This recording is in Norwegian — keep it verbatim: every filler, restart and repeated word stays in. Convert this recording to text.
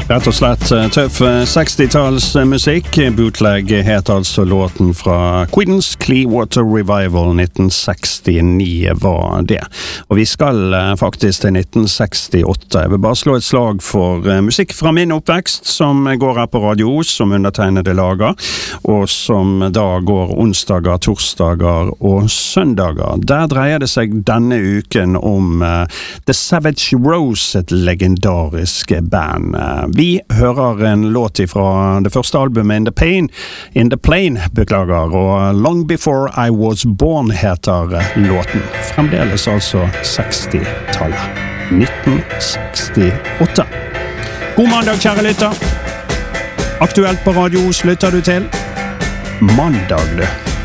Rett og slett tøff sekstitalls musikk. Bootleg het altså låten fra Creedence Clearwater Revival nitten sekstini var det. Og vi skal faktisk til nitten sekstiåtte. Jeg vil bare slå et slag for musikk fra min oppvekst som går her på Radio Os, som undertegnede lager, og som da går onsdager, torsdager og søndager. Der dreier det seg denne uken om uh, The Savage Rose, et legendarisk band. Uh, Vi hører en låt fra det første albumet In the Pain, In the Plane, beklager, og Long Before I Was Born heter låten. Fremdeles altså sekstitallet. nitten sekstiåtte. God mandag, kjære lytter. Aktuelt på Radio Os lytter du til. Mandag, du.